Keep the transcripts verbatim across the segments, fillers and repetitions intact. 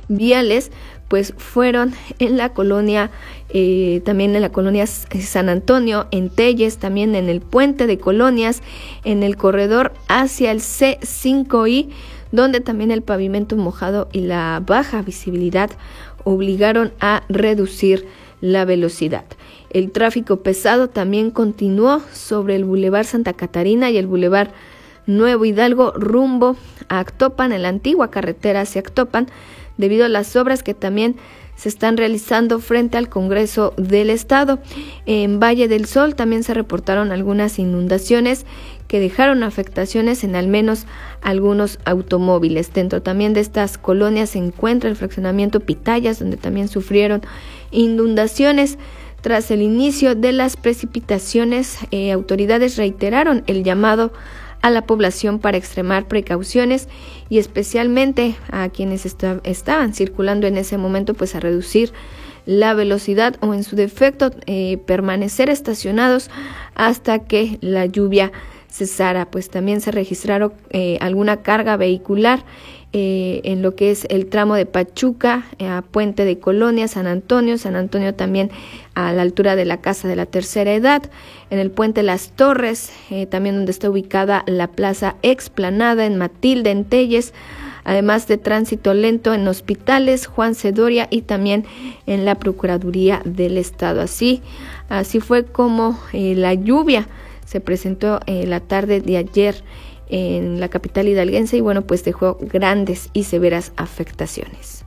viales pues fueron en la colonia, eh, también en la colonia San Antonio, en Telles, también en el puente de Colonias, en el corredor hacia el C cinco I, donde también el pavimento mojado y la baja visibilidad obligaron a reducir la velocidad. El tráfico pesado también continuó sobre el Boulevard Santa Catarina y el Boulevard Nuevo Hidalgo rumbo a Actopan, en la antigua carretera hacia Actopan, debido a las obras que también se están realizando frente al Congreso del Estado. En Valle del Sol también se reportaron algunas inundaciones que dejaron afectaciones en al menos algunos automóviles. Dentro también de estas colonias se encuentra el fraccionamiento Pitayas, donde también sufrieron inundaciones. Tras el inicio de las precipitaciones, eh, autoridades reiteraron el llamado a la población para extremar precauciones y especialmente a quienes está, estaban circulando en ese momento, pues a reducir la velocidad o en su defecto eh, permanecer estacionados hasta que la lluvia cesara. Pues también se registraron eh, alguna carga vehicular eh, en lo que es el tramo de Pachuca, eh, a Puente de Colonia, San Antonio, San Antonio también a la altura de la Casa de la Tercera Edad, en el Puente Las Torres, eh, también donde está ubicada la Plaza Explanada, en Matilde, en Telles, además de tránsito lento en Hospitales, Juan Cedoria y también en la Procuraduría del Estado. Así, así fue como eh, la lluvia se presentó eh, la tarde de ayer en la capital hidalguense y bueno, pues dejó grandes y severas afectaciones.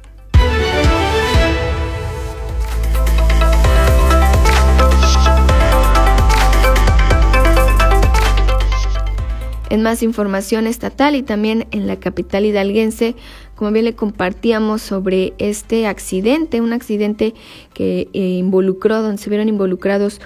En más información estatal y también en la capital hidalguense, como bien le compartíamos sobre este accidente, un accidente que eh, involucró, donde se vieron involucrados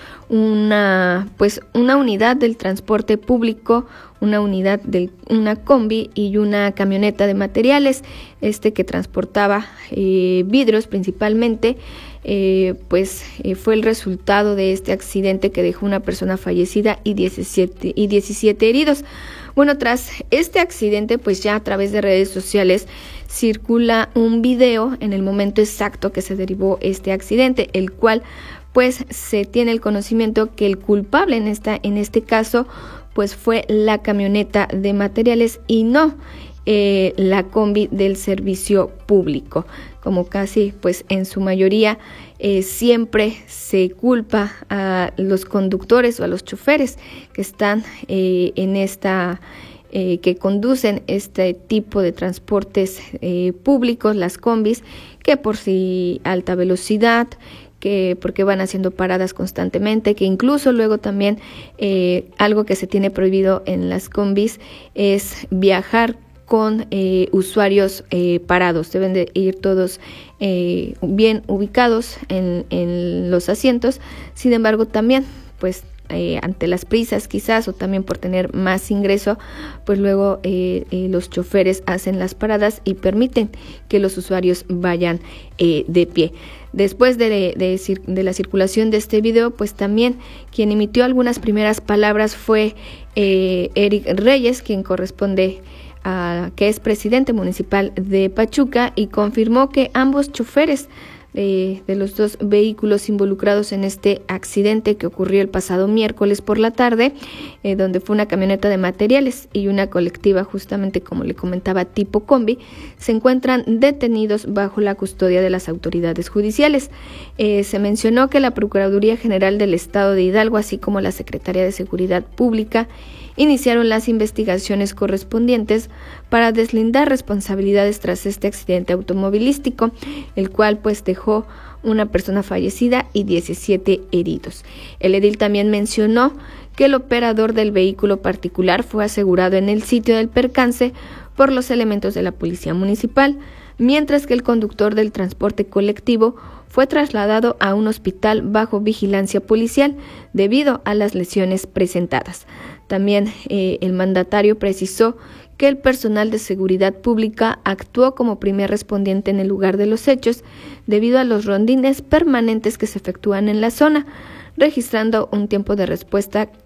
una, pues una unidad del transporte público, una unidad de una combi y una camioneta de materiales, este que transportaba eh, vidrios principalmente. Eh, pues eh, fue el resultado de este accidente que dejó una persona fallecida y diecisiete, y diecisiete heridos. Bueno, tras este accidente, pues ya a través de redes sociales circula un video en el momento exacto que se derivó este accidente, el cual pues se tiene el conocimiento que el culpable en esta, en este caso, pues fue la camioneta de materiales y no eh, la combi del servicio público. Como casi pues en su mayoría eh, siempre se culpa a los conductores o a los choferes que están eh, en esta, eh, que conducen este tipo de transportes eh, públicos, las combis, que por si alta velocidad, que porque van haciendo paradas constantemente, que incluso luego también eh, algo que se tiene prohibido en las combis es viajar con eh, usuarios eh, parados. Deben de ir todos eh, bien ubicados en, en los asientos. Sin embargo, también, pues, eh, ante las prisas quizás, o también por tener más ingreso, pues luego eh, eh, los choferes hacen las paradas y permiten que los usuarios vayan eh, de pie. Después de, de, de, de la circulación de este video, pues también quien emitió algunas primeras palabras fue eh, Eric Reyes, quien corresponde a, que es presidente municipal de Pachuca, y confirmó que ambos choferes de, de los dos vehículos involucrados en este accidente que ocurrió el pasado miércoles por la tarde, eh, donde fue una camioneta de materiales y una colectiva, justamente como le comentaba, tipo combi, se encuentran detenidos bajo la custodia de las autoridades judiciales. Eh, se mencionó que la Procuraduría General del Estado de Hidalgo, así como la Secretaría de Seguridad Pública, iniciaron las investigaciones correspondientes para deslindar responsabilidades tras este accidente automovilístico, el cual pues dejó una persona fallecida y diecisiete heridos. El edil también mencionó que el operador del vehículo particular fue asegurado en el sitio del percance por los elementos de la Policía Municipal, mientras que el conductor del transporte colectivo fue trasladado a un hospital bajo vigilancia policial debido a las lesiones presentadas. También eh, el mandatario precisó que el personal de seguridad pública actuó como primer respondiente en el lugar de los hechos debido a los rondines permanentes que se efectúan en la zona, registrando un tiempo de respuesta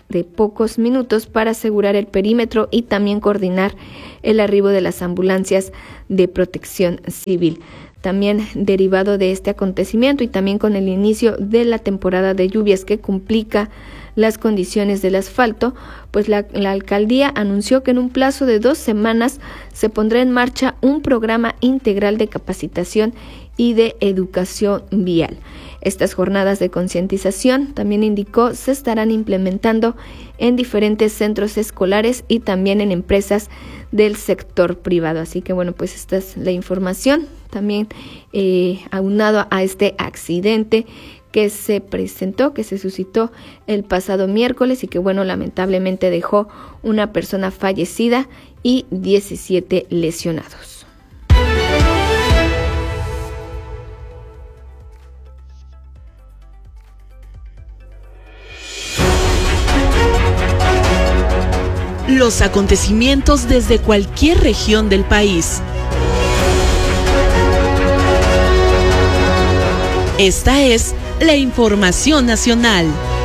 de pocos minutos para asegurar el perímetro y también coordinar el arribo de las ambulancias de protección civil. También derivado de este acontecimiento y también con el inicio de la temporada de lluvias que complica las condiciones del asfalto, pues la, la alcaldía anunció que en un plazo de dos semanas se pondrá en marcha un programa integral de capacitación y de educación vial. Estas jornadas de concientización, también indicó, se estarán implementando en diferentes centros escolares y también en empresas del sector privado. Así que bueno, pues esta es la información, también eh, aunado a este accidente que se presentó, que se suscitó el pasado miércoles y que bueno, lamentablemente dejó una persona fallecida y diecisiete lesionados. Los acontecimientos desde cualquier región del país. Esta es la información nacional.